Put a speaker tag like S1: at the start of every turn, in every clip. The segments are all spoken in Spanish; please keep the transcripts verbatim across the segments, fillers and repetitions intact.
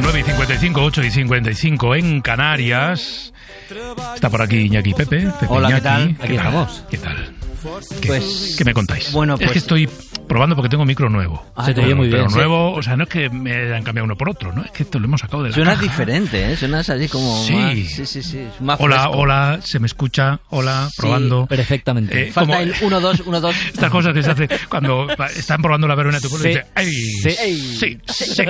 S1: nueve y cincuenta y cinco, ocho y cincuenta y cinco en Canarias. Está por aquí Iñaki Pepe. Pepe
S2: Hola,
S1: Iñaki.
S2: ¿qué tal?
S1: ¿Qué
S2: Aquí
S1: tal?
S2: estamos.
S1: ¿Qué tal? ¿Qué,
S2: Pues,
S1: ¿qué me contáis?
S2: Bueno, pues,
S1: es que estoy probando porque tengo micro nuevo.
S2: Ah, se te oye muy
S1: pero
S2: bien.
S1: Pero nuevo,
S2: sí.
S1: O sea, no es que me hayan cambiado uno por otro, ¿no? Es que esto lo hemos sacado de la
S2: Suenas
S1: caja.
S2: diferente, ¿eh? Suenas así como
S1: Sí.
S2: más... Sí, sí, sí. Más
S1: Hola,
S2: fresco.
S1: hola, se me escucha, hola,
S2: Sí,
S1: probando.
S3: Perfectamente.
S1: Eh,
S2: Falta
S1: como-
S2: el uno dos, uno dos.
S1: Estas cosas que se hacen cuando están probando la verbena de tu pueblo y
S3: Sí.
S1: dices, ¡ay!
S3: Sí.
S1: Sí, sí.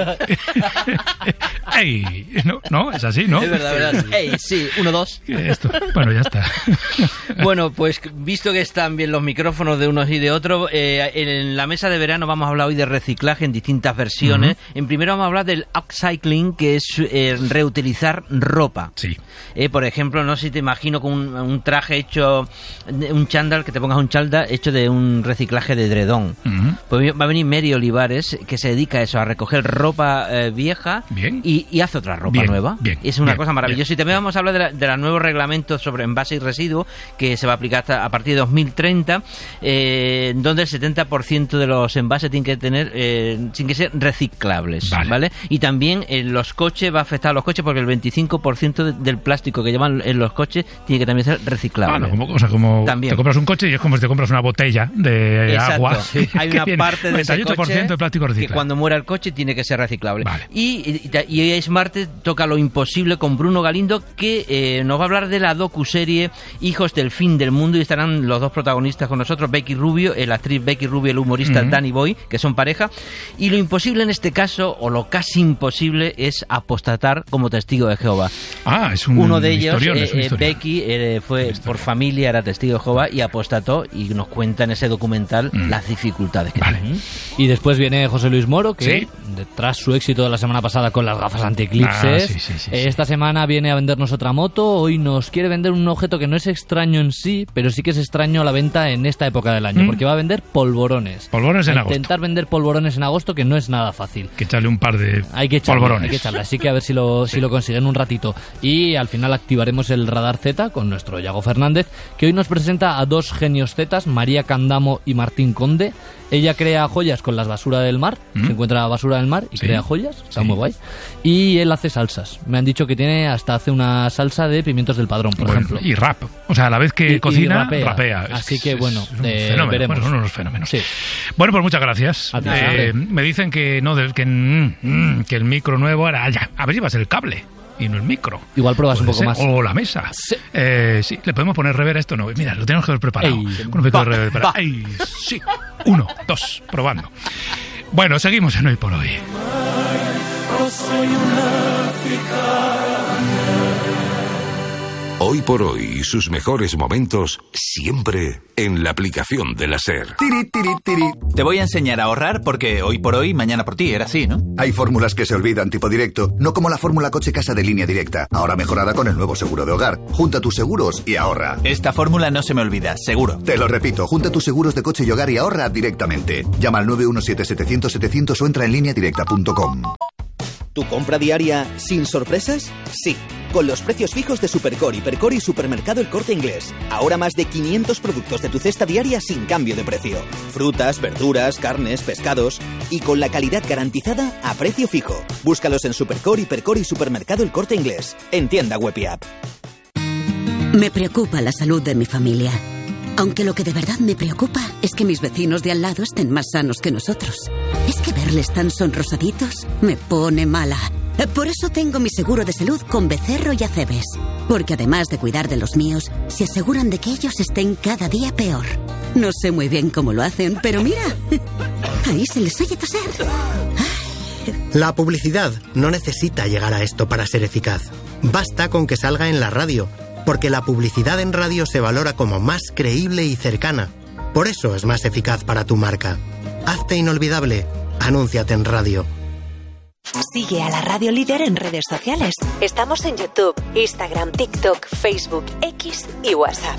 S1: ¡Ey! No, no, es así, ¿no?
S2: Es verdad, verdad. Ey, sí, uno dos.
S1: Esto, bueno, ya está.
S2: Bueno, pues visto que están bien los micrófonos de unos y de otros, eh, en la mesa de verano vamos a hablar hoy de reciclaje en distintas versiones. Uh-huh. En primero vamos a hablar del upcycling, que es eh, reutilizar ropa.
S1: Sí.
S2: Eh, por ejemplo, no sé si te imagino con un, un traje hecho, un chándal, que te pongas un chándal hecho de un reciclaje de edredón.
S1: Uh-huh.
S2: Pues va a venir Mary Olivares, que se dedica a eso, a recoger ropa eh, vieja
S1: Bien.
S2: y, y hace otra ropa
S1: Bien,
S2: nueva.
S1: bien,
S2: es una
S1: bien,
S2: cosa maravillosa.
S1: bien.
S2: Y también vamos a hablar de, la, de los nuevos reglamentos sobre envase y residuos, que se va a aplicar hasta a partir de dos mil treinta, eh, donde el setenta por ciento de los envases tienen que tener, eh, tienen que ser reciclables, ¿vale? ¿vale? Y también en los coches va a afectar a los coches porque el veinticinco por ciento de, del plástico que llevan en los coches tiene que también ser reciclable.
S1: Ah, no, como, o sea, como
S2: También.
S1: te compras un coche y es como si te compras una botella de
S2: Exacto.
S1: agua.
S2: Sí. Hay una parte de ese
S1: noventa y ocho por ciento
S2: coche
S1: de plástico reciclable.
S2: que cuando muera el coche tiene que ser reciclable.
S1: Vale.
S2: Y, y, y Smart toca lo imposible con Bruno Galindo, que eh, nos va a hablar de la docuserie Hijos del Fin del Mundo, y estarán los dos protagonistas con nosotros, Becky Rubio, la actriz Becky Rubio, el humorista uh-huh. Danny Boy, que son pareja. Y lo imposible en este caso, o lo casi imposible, es apostatar como testigo de Jehová.
S1: Ah, es un
S2: Uno de ellos,
S1: historión,
S2: eh,
S1: es una
S2: eh, Becky, eh, fue por familia, era testigo de Jehová y apostató, y nos cuenta en ese documental mm. las dificultades que
S1: vale.
S2: tiene.
S3: Y después viene José Luis Moro, que
S1: ¿Sí?
S3: tras su éxito de la semana pasada con las gafas anti-eclipses,
S1: ah, sí, sí, sí,
S3: esta
S1: sí.
S3: semana viene a vendernos otra moto. Hoy nos quiere vender un objeto que no es extraño en sí, pero sí que es extraño a la venta en esta época del año, mm. porque va a vender polvorones.
S1: Polvorones en
S3: a
S1: agosto.
S3: Intentar vender polvorones en agosto, que no es nada fácil.
S1: Hay que echarle un par de
S3: hay que echarle,
S1: polvorones.
S3: Hay que echarle, así que a ver si lo, sí. si lo consiguen un ratito. Y al final activaremos el Radar Z con nuestro Yago Fernández, que hoy nos presenta a dos genios Zetas, María Candamo y Martín Conde. Ella crea joyas con las basura del mar, ¿Mm? se encuentra basura del mar y
S1: sí.
S3: crea joyas, está
S1: sí.
S3: muy guay. Y él hace salsas. Me han dicho que tiene hasta hace una salsa de pimientos del Padrón, por
S1: bueno,
S3: ejemplo.
S1: Y rap, o sea, a la vez que
S3: y,
S1: cocina,
S3: y rapea.
S1: rapea.
S3: Así
S1: es,
S3: que bueno,
S1: es un
S3: eh,
S1: fenómeno.
S3: veremos.
S1: Bueno, son unos fenómenos.
S3: Sí.
S1: Bueno, pues muchas gracias.
S3: A ti,
S1: eh, me dicen que no, que, mm, que el micro nuevo era ya. A ver si va a ser el cable y no el micro.
S3: Igual pruebas un poco
S1: ser,
S3: más.
S1: O la mesa.
S3: Sí.
S1: Eh, sí, ¿le podemos poner rever a esto? No, mira, lo tenemos que haber preparado.
S3: Ey,
S1: un poquito de rever. Para... Ay, sí. Uno, dos, probando. Bueno, seguimos en Hoy por Hoy.
S4: Hoy por Hoy y sus mejores momentos siempre en la aplicación de la SER.
S5: Tiri, tiri, tiri.
S6: Te voy a enseñar a ahorrar porque hoy por hoy, mañana por ti, era así, ¿no?
S5: Hay fórmulas que se olvidan tipo directo, no como la fórmula coche-casa de Línea Directa, ahora mejorada con el nuevo seguro de hogar. Junta tus seguros y ahorra.
S6: Esta fórmula no se me olvida, seguro.
S5: Te lo repito, junta tus seguros de coche y hogar y ahorra directamente. Llama al nueve uno siete, setecientos, setecientos o entra en línea directa punto com.
S7: ¿Tu compra diaria sin sorpresas? Sí, con los precios fijos de Supercore, Hipercore y Supermercado El Corte Inglés. Ahora más de quinientos productos de tu cesta diaria sin cambio de precio. Frutas, verduras, carnes, pescados y con la calidad garantizada a precio fijo. Búscalos en Supercore, Hipercore y Supermercado El Corte Inglés. En tienda web y app.
S8: Me preocupa la salud de mi familia. Aunque lo que de verdad me preocupa es que mis vecinos de al lado estén más sanos que nosotros. Es que verles tan sonrosaditos me pone mala. Por eso tengo mi seguro de salud con Becerro y Acebes. Porque además de cuidar de los míos, se aseguran de que ellos estén cada día peor. No sé muy bien cómo lo hacen, pero mira, ahí se les oye toser.
S9: La publicidad no necesita llegar a esto para ser eficaz. Basta con que salga en la radio. Porque la publicidad en radio se valora como más creíble y cercana. Por eso es más eficaz para tu marca. Hazte inolvidable. Anúnciate en radio.
S10: Sigue a la Radio Líder en redes sociales. Estamos en YouTube, Instagram, TikTok, Facebook, X y WhatsApp.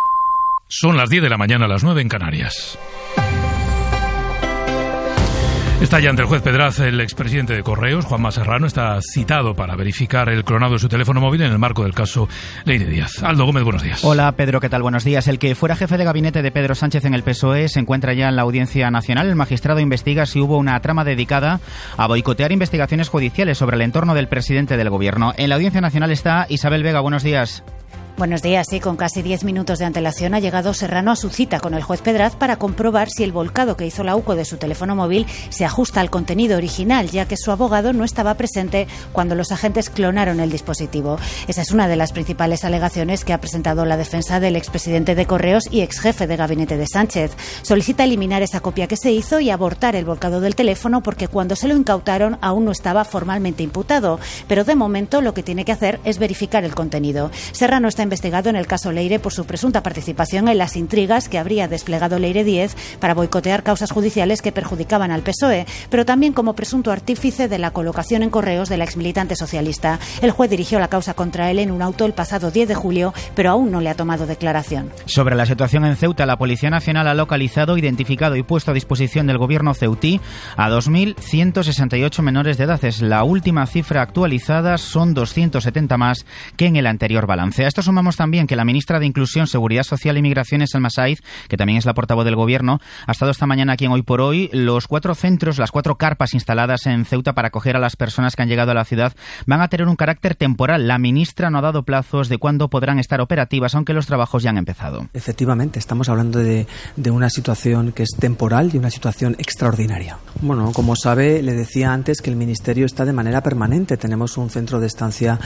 S1: Son las diez de la mañana, las nueve en Canarias. Está ya ante el juez Pedraz el expresidente de Correos, Juanma Serrano, está citado para verificar el clonado de su teléfono móvil en el marco del caso Leire Díaz. Aldo Gómez, buenos días.
S11: Hola Pedro, ¿qué tal? Buenos días. El que fuera jefe de gabinete de Pedro Sánchez en el P S O E se encuentra ya en la Audiencia Nacional. El magistrado investiga si hubo una trama dedicada a boicotear investigaciones judiciales sobre el entorno del presidente del gobierno. En la Audiencia Nacional está Isabel Vega, buenos días.
S12: Buenos días, sí, con casi diez minutos de antelación ha llegado Serrano a su cita con el juez Pedraz para comprobar si el volcado que hizo la U C O de su teléfono móvil se ajusta al contenido original, ya que su abogado no estaba presente cuando los agentes clonaron el dispositivo. Esa es una de las principales alegaciones que ha presentado la defensa del expresidente de Correos y exjefe de gabinete de Sánchez. Solicita eliminar esa copia que se hizo y abortar el volcado del teléfono porque cuando se lo incautaron aún no estaba formalmente imputado, pero de momento lo que tiene que hacer es verificar el contenido. Serrano está investigado en el caso Leire por su presunta participación en las intrigas que habría desplegado Leire Díez para boicotear causas judiciales que perjudicaban al P S O E, pero también como presunto artífice de la colocación en Correos de la exmilitante socialista. El juez dirigió la causa contra él en un auto el pasado diez de julio, pero aún no le ha tomado declaración.
S11: Sobre la situación en Ceuta, la Policía Nacional ha localizado, identificado y puesto a disposición del gobierno ceutí a dos mil ciento sesenta y ocho menores de edad. Es la última cifra actualizada, son doscientos setenta más que en el anterior balance. A esto sumamos también que la ministra de Inclusión, Seguridad Social y Migraciones, Salma Said, que también es la portavoz del Gobierno, ha estado esta mañana aquí en Hoy por Hoy. Los cuatro centros, las cuatro carpas instaladas en Ceuta para acoger a las personas que han llegado a la ciudad van a tener un carácter temporal. La ministra no ha dado plazos de cuándo podrán estar operativas, aunque los trabajos ya han empezado.
S13: Efectivamente, estamos hablando de, de una situación que es temporal y una situación extraordinaria. Bueno, como sabe, le decía antes que el Ministerio está de manera permanente. Tenemos un centro de estancia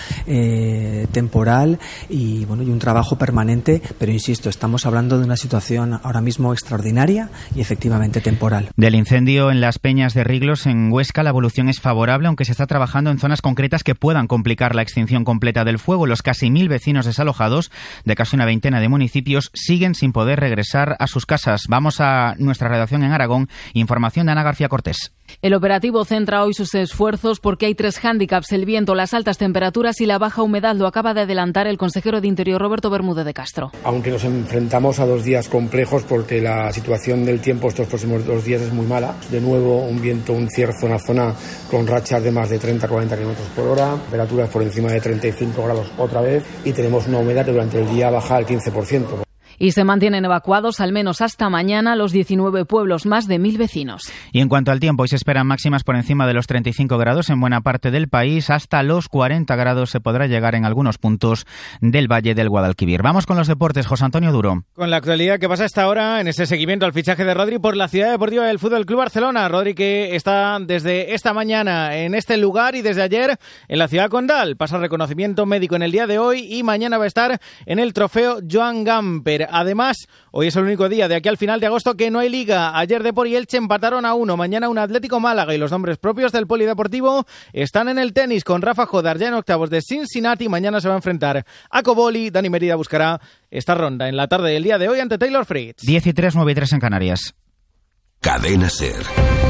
S13: eh, temporal y, bueno, y un trabajo permanente, pero insisto, estamos hablando de una situación ahora mismo extraordinaria y efectivamente temporal.
S11: Del incendio en las Peñas de Riglos, en Huesca, la evolución es favorable, aunque se está trabajando en zonas concretas que puedan complicar la extinción completa del fuego. Los casi mil vecinos desalojados de casi una veintena de municipios siguen sin poder regresar a sus casas. Vamos a nuestra redacción en Aragón. Información de Ana García Cortés.
S14: El operativo centra hoy sus esfuerzos porque hay tres hándicaps: el viento, las altas temperaturas y la baja humedad. Lo acaba de adelantar el consejero de Interior, Roberto Bermúdez de Castro.
S15: Aunque nos enfrentamos a dos días complejos porque la situación del tiempo estos próximos dos días es muy mala. De nuevo, un viento, un cierzo en la zona con rachas de más de treinta a cuarenta kilómetros por hora, temperaturas por encima de treinta y cinco grados otra vez y tenemos una humedad que durante el día baja al quince por ciento.
S14: Y se mantienen evacuados al menos hasta mañana los diecinueve pueblos, más de mil vecinos.
S11: Y en cuanto al tiempo, hoy se esperan máximas por encima de los treinta y cinco grados en buena parte del país. Hasta los cuarenta grados se podrá llegar en algunos puntos del Valle del Guadalquivir. Vamos con los deportes. José Antonio Duro.
S16: Con la actualidad que pasa hasta ahora en ese seguimiento al fichaje de Rodri por la Ciudad Deportiva del Fútbol Club Barcelona. Rodri, que está desde esta mañana en este lugar y desde ayer en la ciudad condal. Pasa reconocimiento médico en el día de hoy y mañana va a estar en el trofeo Joan Gamper. Además, hoy es el único día de aquí al final de agosto que no hay liga. Ayer Depor y Elche empataron a uno. Mañana un Atlético Málaga y los nombres propios del polideportivo están en el tenis con Rafa Jodar ya en octavos de Cincinnati. Mañana se va a enfrentar a Coboli. Dani Merida buscará esta ronda en la tarde del día de hoy ante Taylor Fritz.
S11: diez y tres, nueve y tres en Canarias.
S4: Cadena SER.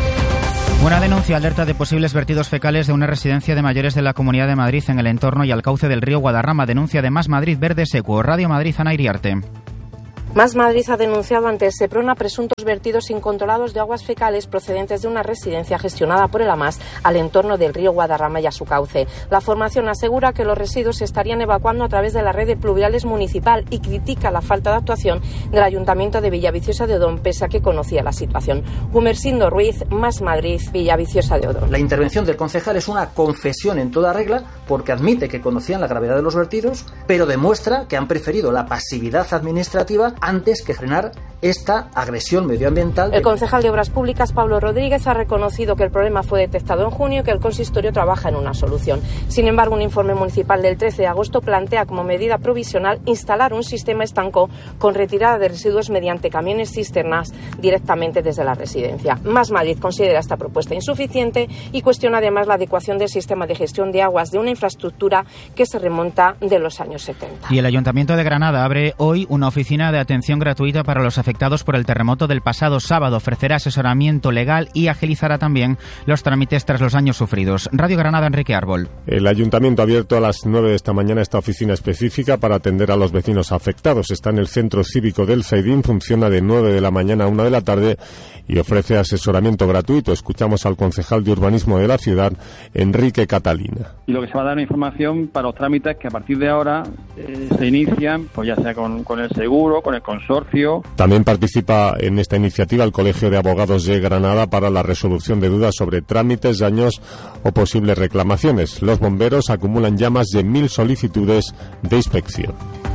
S11: Una denuncia alerta de posibles vertidos fecales de una residencia de mayores de la Comunidad de Madrid en el entorno y al cauce del río Guadarrama. Denuncia de Más Madrid Verde Secuo. Radio Madrid, Ana Iriarte.
S17: Más Madrid ha denunciado ante el Seprona presuntos vertidos incontrolados de aguas fecales procedentes de una residencia gestionada por el AMAS al entorno del río Guadarrama y a su cauce. La formación asegura que los residuos se estarían evacuando a través de la red de pluviales municipal y critica la falta de actuación del Ayuntamiento de Villaviciosa de Odón, pese a que conocía la situación. Gumersindo Ruiz, Más Madrid, Villaviciosa de Odón.
S18: La intervención del concejal es una confesión en toda regla porque admite que conocían la gravedad de los vertidos, pero demuestra que han preferido la pasividad administrativa antes que frenar esta agresión medioambiental.
S17: El concejal de Obras Públicas, Pablo Rodríguez, ha reconocido que el problema fue detectado en junio y que el consistorio trabaja en una solución. Sin embargo, un informe municipal del trece de agosto plantea como medida provisional instalar un sistema estanco con retirada de residuos mediante camiones cisternas directamente desde la residencia. Más Madrid considera esta propuesta insuficiente y cuestiona además la adecuación del sistema de gestión de aguas de una infraestructura que se remonta de los años setenta.
S11: Y el Ayuntamiento de Granada abre hoy una oficina de atención gratuita para los afectados por el terremoto del pasado sábado. Ofrecerá asesoramiento legal y agilizará también los trámites tras los daños sufridos. Radio Granada, Enrique Árbol.
S19: El Ayuntamiento ha abierto a las nueve de esta mañana esta oficina específica para atender a los vecinos afectados. Está en el Centro Cívico del Zaidín, funciona de nueve de la mañana a una de la tarde y ofrece asesoramiento gratuito. Escuchamos al concejal de urbanismo de la ciudad, Enrique Catalina.
S20: Y lo que se va a dar una información para los trámites que a partir de ahora eh, se inician, pues ya sea con, con el seguro, con el consorcio.
S19: También participa en esta iniciativa el Colegio de Abogados de Granada para la resolución de dudas sobre trámites, daños o posibles reclamaciones. Los bomberos acumulan ya más de mil solicitudes de inspección.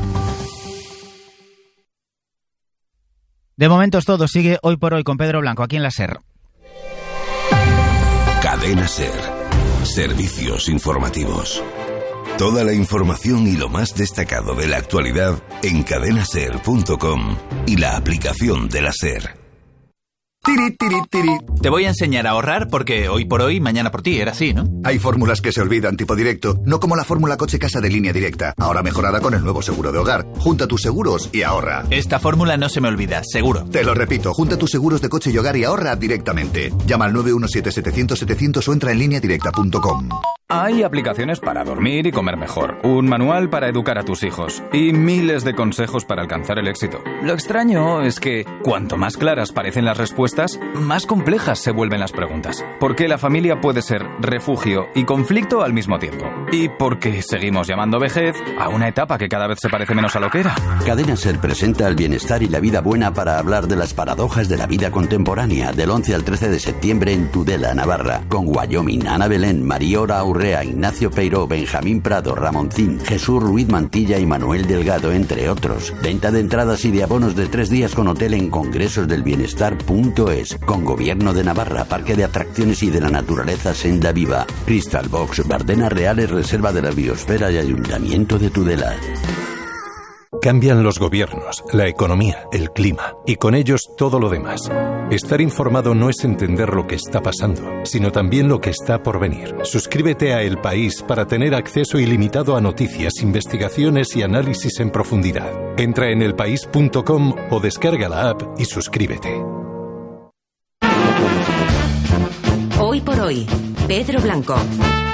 S11: De momento es todo. Sigue Hoy por Hoy con Pedro Blanco aquí en la SER.
S4: Cadena SER. Servicios informativos. Toda la información y lo más destacado de la actualidad en cadena ser punto com y la aplicación de la SER.
S6: Tiri, tiri, tiri. Te voy a enseñar a ahorrar porque hoy por hoy, mañana por ti, era así, ¿no?
S5: Hay fórmulas que se olvidan tipo directo, no como la fórmula coche-casa de Línea Directa, ahora mejorada con el nuevo seguro de hogar. Junta tus seguros y ahorra.
S6: Esta fórmula no se me olvida, seguro.
S5: Te lo repito, junta tus seguros de coche y hogar y ahorra directamente. Llama al nueve uno siete setecientos setecientos o entra en línea directa punto com.
S21: Hay aplicaciones para dormir y comer mejor, un manual para educar a tus hijos y miles de consejos para alcanzar el éxito. Lo extraño es que cuanto más claras parecen las respuestas, más complejas se vuelven las preguntas. Porque la familia puede ser refugio y conflicto al mismo tiempo. Y porque seguimos llamando vejez a una etapa que cada vez se parece menos a lo que era.
S22: Cadena SER presenta el bienestar y la vida buena para hablar de las paradojas de la vida contemporánea del once al trece de septiembre en Tudela, Navarra, con Wyoming, Ana Belén, Mariora Urrea, Ignacio Peiró, Benjamín Prado, Ramoncín, Jesús Ruiz Mantilla y Manuel Delgado, entre otros. Venta de entradas y de abonos de tres días con hotel en congresos del bienestar punto es, con Gobierno de Navarra, Parque de Atracciones y de la Naturaleza Senda Viva, Crystal Box, Bardenas Reales, Reserva de la Biosfera y Ayuntamiento de Tudela.
S23: Cambian los gobiernos, la economía, el clima y con ellos todo lo demás. Estar informado no es entender lo que está pasando, sino también lo que está por venir. Suscríbete a El País para tener acceso ilimitado a noticias, investigaciones y análisis en profundidad. Entra en el país punto com o descarga la app y suscríbete.
S10: Hoy por hoy, Pedro Blanco.